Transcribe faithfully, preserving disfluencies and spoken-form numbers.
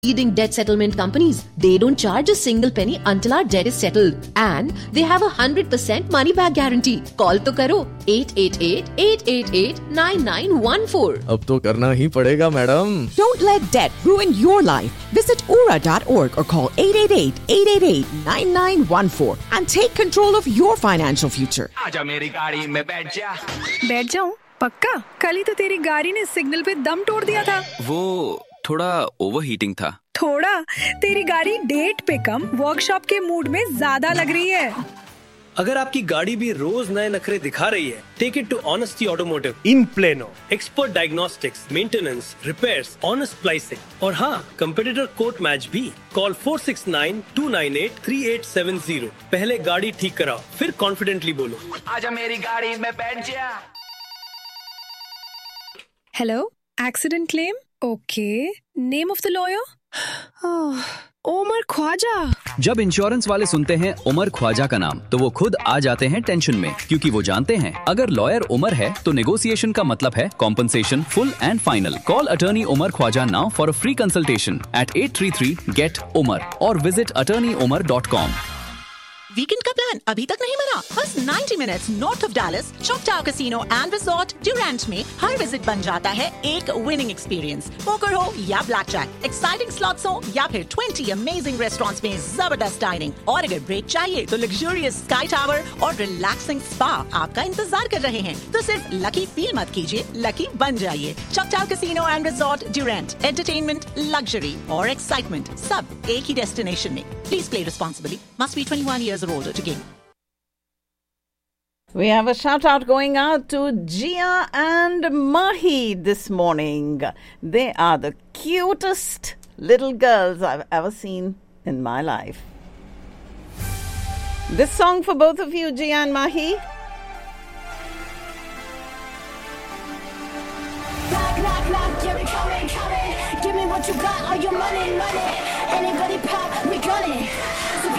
leading debt settlement companies. They don't charge a single penny until our debt is settled. And they have a one hundred percent money back guarantee. Call to karo eight eight eight, eight eight eight, nine nine one four. अब तो करना ही पड़ेगा madam. Don't let debt ruin your life. Visit ura dot org or call eight eight eight, eight eight eight, nine nine one four and take control of your financial future. आजा मेरी गाड़ी में बैठ जा. बैठ जाऊं? पक्का? कल ही तो तेरी गाड़ी ने सिग्नल पे दम तोड़ दिया था. वो थोड़ा ओवरहीटिंग था. थोड़ा? तेरी गाड़ी डेट पे कम वर्कशॉप के मूड में ज्यादा लग रही है. अगर आपकी गाड़ी भी रोज नए नखरे दिखा रही है, take it to honesty automotive in plano. Expert diagnostics, maintenance, repairs, honest pricing और हाँ, कंपेटिटर कोट मैच भी. Call four six nine, to nine eight, three eight seven zero. पहले गाड़ी ठीक कराओ, फिर कॉन्फिडेंटली बोलो, आजा मेरी गाड़ी में बैठ जा. Hello, accident claim? Okay, name of the lawyer? Umar Khwaja. जब इंश्योरेंस वाले सुनते हैं उमर ख्वाजा का नाम तो वो खुद आ जाते हैं टेंशन में, क्योंकि वो जानते हैं अगर लॉयर उमर है तो नेगोशिएशन का मतलब है compensation full and final. Call attorney Umar Khwaja now for a free consultation eight eight three three get Umar और visit attorney Umar dot com. Weekend का प्लान अभी तक नहीं बना? बस ninety minutes north of Dallas, चॉकटाऊ casino and resort Durand में हर visit बन जाता है एक विनिंग एक्सपीरियंस. पोकर हो या ब्लैक जैक, एक्साइटिंग स्लॉट्स हो या फिर ट्वेंटी अमेजिंग रेस्टोरेंट्स में जबरदस्त डाइनिंग. और अगर ब्रेक चाहिए तो लग्जूरियस स्काई टावर और रिलैक्सिंग स्पा आपका इंतजार कर रहे हैं. तो सिर्फ लकी फील मत कीजिए, लकी बन जाइए. चॉकटाऊ casino and resort Durand. Entertainment, luxury और एक्साइटमेंट सब एक ही डेस्टिनेशन में. Please play responsibly. Must be twenty one years or older to game. We have a shout out going out to Gia and Mahi this morning. They are the cutest little girls I've ever seen in my life. This song for both of you, Gia and Mahi. Knock, knock, knock, yeah, we coming, coming. Give me what you got, all your money, money. Anybody pop, we gunning.